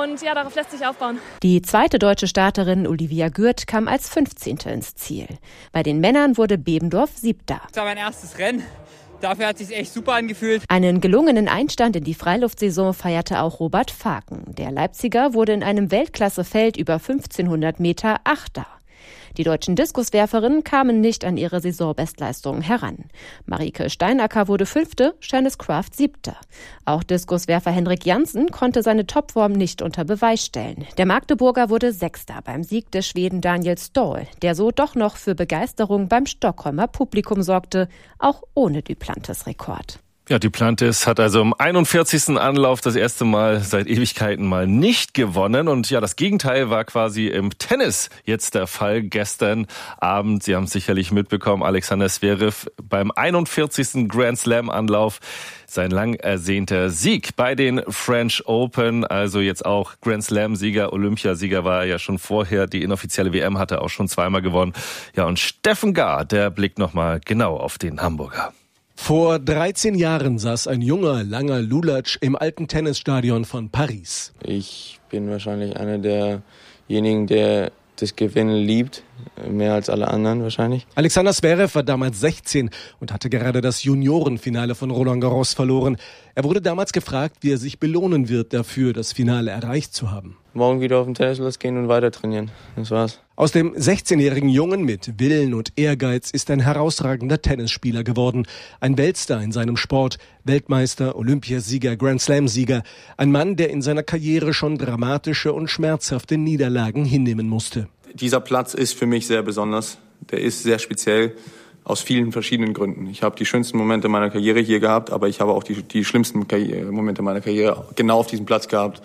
und ja, darauf lässt sich aufbauen. Die zweite deutsche Starterin Olivia Gürt kam als 15. ins Ziel. Bei den Männern wurde Bebendorf 7. Das war mein erstes Rennen. Dafür hat es sich echt super angefühlt. Einen gelungenen Einstand in die Freiluftsaison feierte auch Robert Faken. Der Leipziger wurde in einem Weltklassefeld über 1500 Meter Achter. Die deutschen Diskuswerferinnen kamen nicht an ihre Saisonbestleistungen heran. Marike Steinacker wurde 5., Janice Kraft 7. Auch Diskuswerfer Henrik Janssen konnte seine Topform nicht unter Beweis stellen. Der Magdeburger wurde 6. beim Sieg des Schweden Daniel Ståhl, der so doch noch für Begeisterung beim Stockholmer Publikum sorgte, auch ohne Duplantis Rekord. Ja, Duplantis hat also im 41. Anlauf das erste Mal seit Ewigkeiten mal nicht gewonnen. Und ja, das Gegenteil war quasi im Tennis jetzt der Fall gestern Abend. Sie haben es sicherlich mitbekommen, Alexander Zverev beim 41. Grand Slam Anlauf sein lang ersehnter Sieg bei den French Open. Also jetzt auch Grand Slam Sieger, Olympiasieger war er ja schon vorher. Die inoffizielle WM hat er auch schon zweimal gewonnen. Ja, und Steffen Gahr, der blickt nochmal genau auf den Hamburger. Vor 13 Jahren saß ein junger, langer Lulatsch im alten Tennisstadion von Paris. Ich bin wahrscheinlich einer derjenigen, der das Gewinnen liebt, mehr als alle anderen wahrscheinlich. Alexander Zverev war damals 16 und hatte gerade das Juniorenfinale von Roland Garros verloren. Er wurde damals gefragt, wie er sich belohnen wird dafür, das Finale erreicht zu haben. Morgen wieder auf den Tennisplatz gehen und weiter trainieren. Das war's. Aus dem 16-jährigen Jungen mit Willen und Ehrgeiz ist ein herausragender Tennisspieler geworden. Ein Weltstar in seinem Sport, Weltmeister, Olympiasieger, Grand Slam-Sieger. Ein Mann, der in seiner Karriere schon dramatische und schmerzhafte Niederlagen hinnehmen musste. Dieser Platz ist für mich sehr besonders. Der ist sehr speziell aus vielen verschiedenen Gründen. Ich habe die schönsten Momente meiner Karriere hier gehabt, aber ich habe auch die schlimmsten Momente meiner Karriere genau auf diesem Platz gehabt.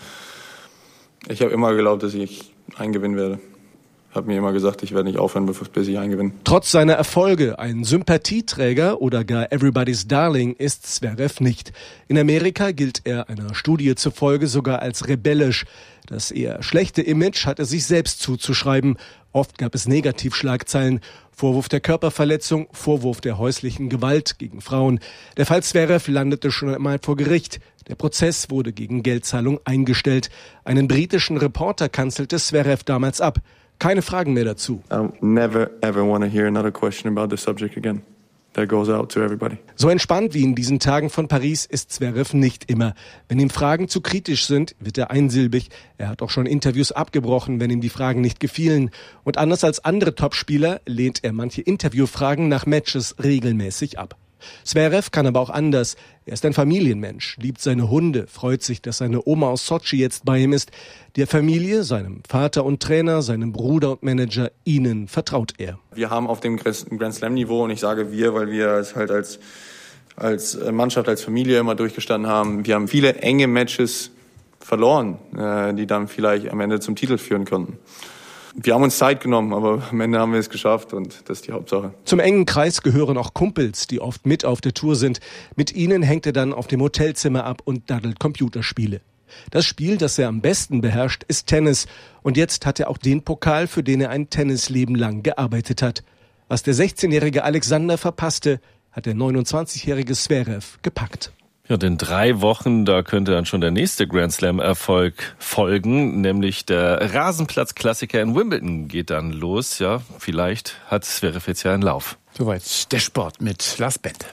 Ich habe immer geglaubt, dass ich eingewinnen werde. Ich habe mir immer gesagt, ich werde nicht aufhören, bis ich eingewinne. Trotz seiner Erfolge, ein Sympathieträger oder gar Everybody's Darling ist Zverev nicht. In Amerika gilt er einer Studie zufolge sogar als rebellisch. Das eher schlechte Image hat er sich selbst zuzuschreiben. Oft gab es Negativschlagzeilen. Vorwurf der Körperverletzung, Vorwurf der häuslichen Gewalt gegen Frauen. Der Fall Zverev landete schon einmal vor Gericht. Der Prozess wurde gegen Geldzahlung eingestellt. Einen britischen Reporter kanzelte Zverev damals ab. Keine Fragen mehr dazu. I don't never ever want to hear another question about this subject again. That goes out to everybody. So entspannt wie in diesen Tagen von Paris ist Zverev nicht immer. Wenn ihm Fragen zu kritisch sind, wird er einsilbig. Er hat auch schon Interviews abgebrochen, wenn ihm die Fragen nicht gefielen. Und anders als andere Topspieler lehnt er manche Interviewfragen nach Matches regelmäßig ab. Zverev kann aber auch anders. Er ist ein Familienmensch, liebt seine Hunde, freut sich, dass seine Oma aus Sotschi jetzt bei ihm ist. Der Familie, seinem Vater und Trainer, seinem Bruder und Manager, ihnen vertraut er. Wir haben auf dem Grand Slam Niveau, und ich sage wir, weil wir es halt als Mannschaft, als Familie immer durchgestanden haben, wir haben viele enge Matches verloren, die dann vielleicht am Ende zum Titel führen konnten. Wir haben uns Zeit genommen, aber am Ende haben wir es geschafft und das ist die Hauptsache. Zum engen Kreis gehören auch Kumpels, die oft mit auf der Tour sind. Mit ihnen hängt er dann auf dem Hotelzimmer ab und daddelt Computerspiele. Das Spiel, das er am besten beherrscht, ist Tennis. Und jetzt hat er auch den Pokal, für den er ein Tennisleben lang gearbeitet hat. Was der 16-jährige Alexander verpasste, hat der 29-jährige Zverev gepackt. Ja, und in 3 Wochen, da könnte dann schon der nächste Grand Slam-Erfolg folgen, nämlich der Rasenplatz-Klassiker in Wimbledon geht dann los. Ja, vielleicht hat Zverev jetzt ja einen Lauf. Soweit der Sport mit Lars Bente.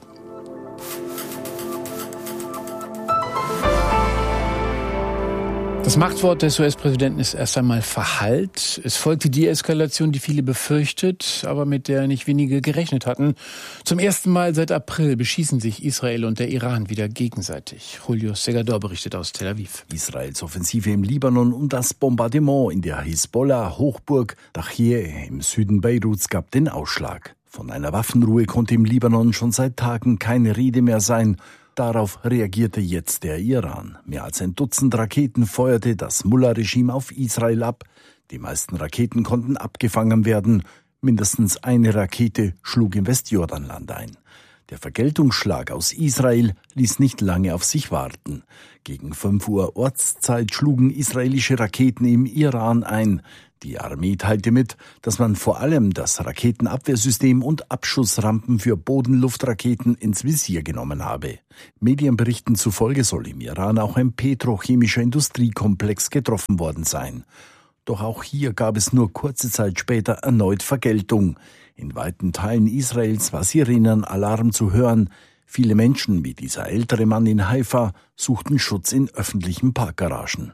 Das Machtwort des US-Präsidenten ist erst einmal Verhalt. Es folgt die Deeskalation, die viele befürchtet, aber mit der nicht wenige gerechnet hatten. Zum ersten Mal seit April beschießen sich Israel und der Iran wieder gegenseitig. Julio Segador berichtet aus Tel Aviv. Israels Offensive im Libanon und das Bombardement in der Hisbollah-Hochburg Dachir im Süden Beiruts gab den Ausschlag. Von einer Waffenruhe konnte im Libanon schon seit Tagen keine Rede mehr sein. Darauf reagierte jetzt der Iran. Mehr als ein Dutzend Raketen feuerte das Mullah-Regime auf Israel ab. Die meisten Raketen konnten abgefangen werden. Mindestens eine Rakete schlug im Westjordanland ein. Der Vergeltungsschlag aus Israel ließ nicht lange auf sich warten. Gegen 5 Uhr Ortszeit schlugen israelische Raketen im Iran ein. Die Armee teilte mit, dass man vor allem das Raketenabwehrsystem und Abschussrampen für Bodenluftraketen ins Visier genommen habe. Medienberichten zufolge soll im Iran auch ein petrochemischer Industriekomplex getroffen worden sein. Doch auch hier gab es nur kurze Zeit später erneut Vergeltung. In weiten Teilen Israels war Sirenenalarm zu hören. Viele Menschen, wie dieser ältere Mann in Haifa, suchten Schutz in öffentlichen Parkgaragen.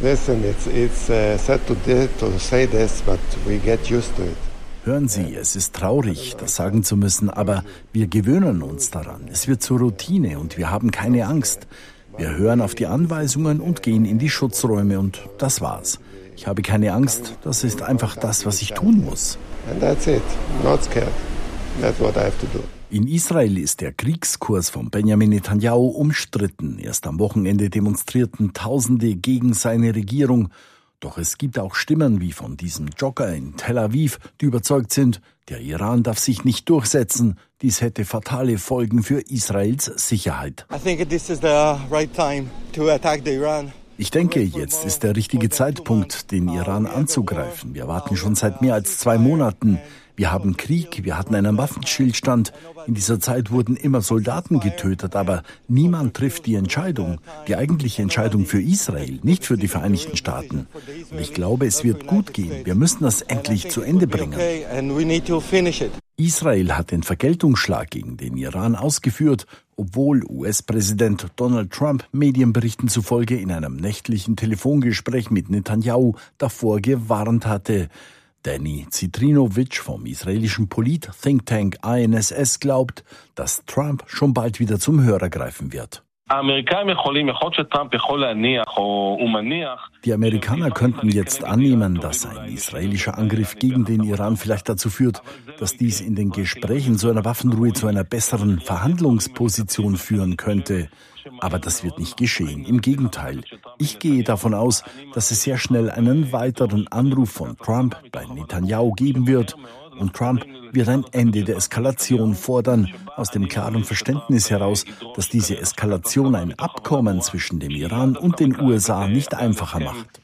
Hören Sie, es ist traurig, das sagen zu müssen, aber wir gewöhnen uns daran. Es wird zur Routine und wir haben keine Angst. Wir hören auf die Anweisungen und gehen in die Schutzräume und das war's. Ich habe keine Angst, das ist einfach das, was ich tun muss. In Israel ist der Kriegskurs von Benjamin Netanyahu umstritten. Erst am Wochenende demonstrierten Tausende gegen seine Regierung. Doch es gibt auch Stimmen wie von diesem Jogger in Tel Aviv, die überzeugt sind, der Iran darf sich nicht durchsetzen. Dies hätte fatale Folgen für Israels Sicherheit. Ich denke, jetzt ist der richtige Zeitpunkt, den Iran anzugreifen. Wir warten schon seit mehr als 2 Monaten. Wir haben Krieg, wir hatten einen Waffenstillstand. In dieser Zeit wurden immer Soldaten getötet, aber niemand trifft die Entscheidung. Die eigentliche Entscheidung für Israel, nicht für die Vereinigten Staaten. Und ich glaube, es wird gut gehen. Wir müssen das endlich zu Ende bringen. Israel hat den Vergeltungsschlag gegen den Iran ausgeführt, obwohl US-Präsident Donald Trump Medienberichten zufolge in einem nächtlichen Telefongespräch mit Netanyahu davor gewarnt hatte. Danny Citrinovic vom israelischen Polit-Think-Tank INSS glaubt, dass Trump schon bald wieder zum Hörer greifen wird. Die Amerikaner könnten jetzt annehmen, dass ein israelischer Angriff gegen den Iran vielleicht dazu führt, dass dies in den Gesprächen zu einer Waffenruhe zu einer besseren Verhandlungsposition führen könnte. Aber das wird nicht geschehen. Im Gegenteil. Ich gehe davon aus, dass es sehr schnell einen weiteren Anruf von Trump bei Netanyahu geben wird. Und Trump wird ein Ende der Eskalation fordern, aus dem klaren Verständnis heraus, dass diese Eskalation ein Abkommen zwischen dem Iran und den USA nicht einfacher macht.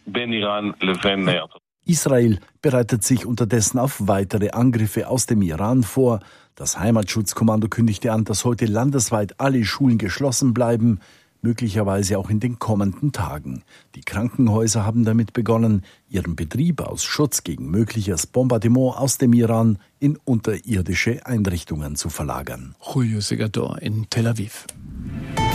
Israel bereitet sich unterdessen auf weitere Angriffe aus dem Iran vor. Das Heimatschutzkommando kündigte an, dass heute landesweit alle Schulen geschlossen bleiben, möglicherweise auch in den kommenden Tagen. Die Krankenhäuser haben damit begonnen, ihren Betrieb aus Schutz gegen mögliches Bombardement aus dem Iran in unterirdische Einrichtungen zu verlagern. Julio Segador in Tel Aviv.